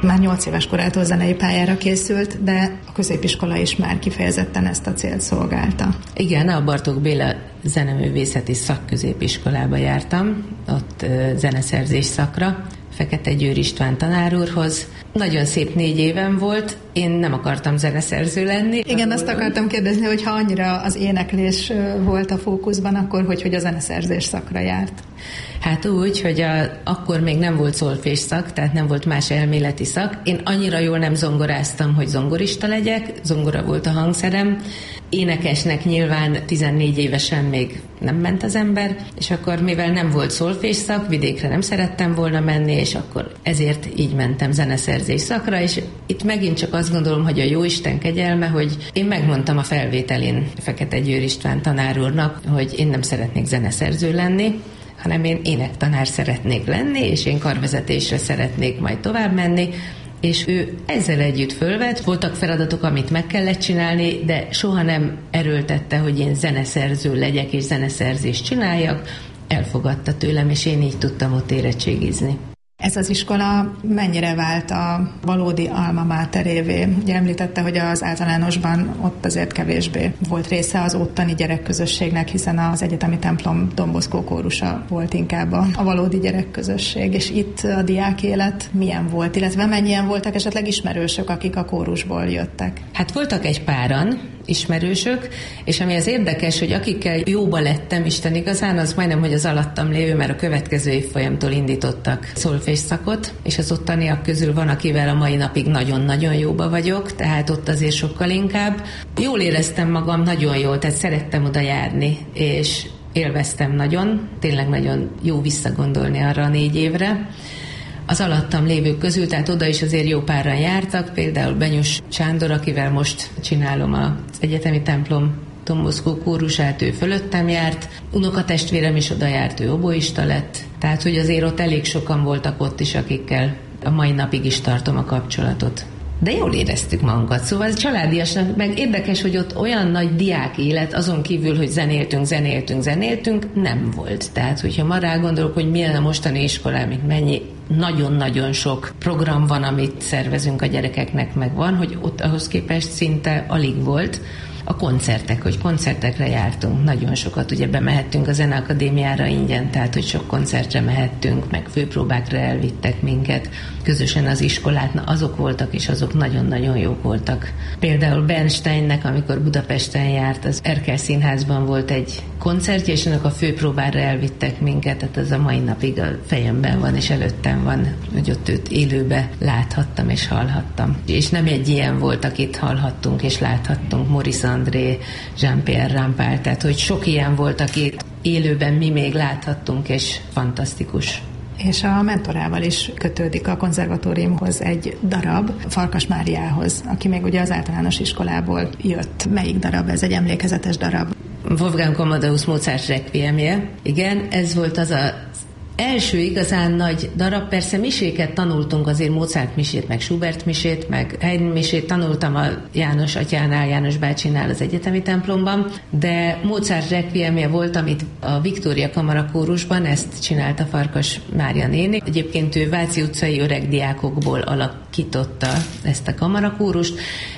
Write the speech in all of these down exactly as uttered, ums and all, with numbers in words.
Már nyolc éves korától zenei pályára készült, de a középiskola is már kifejezetten ezt a célt szolgálta. Igen, a Bartók Béla zeneművészeti szakközépiskolába jártam, ott zeneszerzés szakra, Fekete Győr István tanár úrhoz. Nagyon szép négy évem volt, én nem akartam zeneszerző lenni. Igen, azt akartam kérdezni, hogy ha annyira az éneklés volt a fókuszban, akkor hogy, hogy a zeneszerzés szakra járt? Hát úgy, hogy a, akkor még nem volt szolfés szak, tehát nem volt más elméleti szak. Én annyira jól nem zongoráztam, hogy zongorista legyek, zongora volt a hangszerem. Énekesnek nyilván tizennégy évesen még nem ment az ember, és akkor mivel nem volt szolfés szak, vidékre nem szerettem volna menni, és akkor ezért így mentem zeneszerzés szakra, és itt megint csak azt gondolom, hogy a Jóisten kegyelme, hogy én megmondtam a felvételin Fekete Győr István tanár úrnak, hogy én nem szeretnék zeneszerző lenni, hanem én énektanár szeretnék lenni, és én karvezetésre szeretnék majd tovább menni, és ő ezzel együtt fölvett, voltak feladatok, amit meg kellett csinálni, de soha nem erőltette, hogy én zeneszerző legyek, és zeneszerzést csináljak, elfogadta tőlem, és én így tudtam ott érettségizni. Ez az iskola mennyire vált a valódi alma máterévé? Ugye említette, hogy az általánosban ott azért kevésbé volt része az ottani gyerekközösségnek, hiszen az egyetemi templom Don Bosco kórusa volt inkább a, a valódi gyerekközösség, és itt a diák élet milyen volt, illetve mennyien voltak esetleg ismerősök, akik a kórusból jöttek? Hát voltak egy páran ismerősök, és ami az érdekes, hogy akikkel jóba lettem, Isten igazán, az majdnem, hogy az alattam lévő, mert a következő évfolyamtól indítottak szolfés szakot, és az ottaniak közül van, akivel a mai napig nagyon-nagyon jóba vagyok, tehát ott azért sokkal inkább. Jól éreztem magam, nagyon jól, tehát szerettem oda járni, és élveztem nagyon, tényleg nagyon jó visszagondolni arra a négy évre. Az alattam lévők közül, tehát oda is azért jó páran jártak, például Benyus Sándor, akivel most csinálom az egyetemi templom Don Bosco kórusát, ő fölöttem járt, unokatestvérem is oda járt, ő oboista lett, tehát hogy azért ott elég sokan voltak ott is, akikkel a mai napig is tartom a kapcsolatot. De jól éreztük magunkat, szóval ez családiasnak, meg érdekes, hogy ott olyan nagy diák élet, azon kívül, hogy zenéltünk, zenéltünk, zenéltünk, nem volt. Tehát, hogyha ma rá gondolok, hogy milyen a mostani iskolán, mint mennyi, nagyon-nagyon sok program van, amit szervezünk a gyerekeknek, meg van, hogy ott ahhoz képest szinte alig volt. A koncertek, hogy koncertekre jártunk, nagyon sokat, ugye bemehettünk a Zeneakadémiára ingyen, tehát hogy sok koncertre mehettünk, meg főpróbákra elvittek minket, közösen az iskolát, na azok voltak, és azok nagyon-nagyon jók voltak. Például Bernsteinnek, amikor Budapesten járt, az Erkel Színházban volt egy koncertje, és annak a főpróbára elvittek minket, tehát az a mai napig a fejemben van, és előttem van, hogy ott őt élőbe láthattam és hallhattam. És nem egy ilyen volt, akit hallhattunk és láthattunk, Maurice André, Jean-Pierre Rampal, tehát hogy sok ilyen volt, akit élőben mi még láthattunk, és fantasztikus. És a mentorával is kötődik a konzervatóriumhoz egy darab, Farkas Máriához, aki még ugye az általános iskolából jött. Melyik darab? Ez egy emlékezetes darab. Wolfgang Amadeus Mozart requiemje. Igen, ez volt az a első igazán nagy darab, persze miséket tanultunk, azért Mozart misét, meg Schubert misét, meg Haydn misét tanultam a János atyánál, János bácsinál az egyetemi templomban, de Mozart requiemje volt, amit a Viktória Kamara kórusban, ezt csinálta Farkas Mária néni. Egyébként ő Váci utcai öreg diákokból alakította ezt a kamarakórust,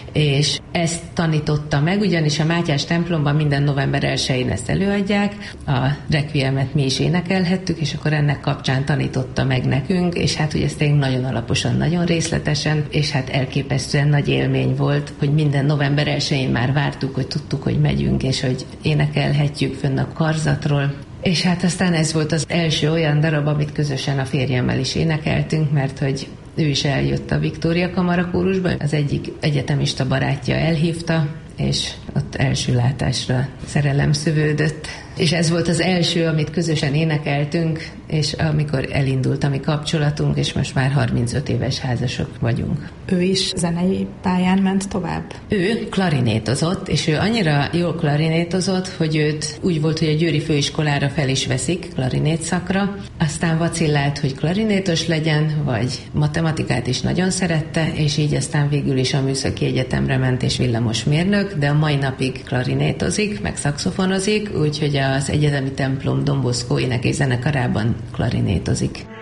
és ezt tanította meg, ugyanis a Mátyás templomban minden november elsején ezt előadják, a requiemet mi is énekelhettük, és akkor ennek kapcsán tanította meg nekünk, és hát ugye ez tényleg nagyon alaposan, nagyon részletesen, és hát elképesztően nagy élmény volt, hogy minden november elsején már vártuk, hogy tudtuk, hogy megyünk, és hogy énekelhetjük fönn a karzatról. És hát aztán ez volt az első olyan darab, amit közösen a férjemmel is énekeltünk, mert hogy ő is eljött a Viktória Kamara kórusba, az egyik egyetemista barátja elhívta, és ott első látásra szerelem szövődött. És ez volt az első, amit közösen énekeltünk, és amikor elindult a mi kapcsolatunk, és most már harmincöt éves házasok vagyunk. Ő is zenei pályán ment tovább? Ő klarinétozott, és ő annyira jól klarinétozott, hogy őt úgy volt, hogy a győri főiskolára fel is veszik klarinét szakra, aztán vacillált, hogy klarinétos legyen, vagy matematikát is nagyon szerette, és így aztán végül is a műszaki egyetemre ment, és villamosmérnök, de a mai napig klarinétozik, meg szaxofonozik, úgyhogy az egyetemi templom Don Bosco ének és zenekarában klarinétozik.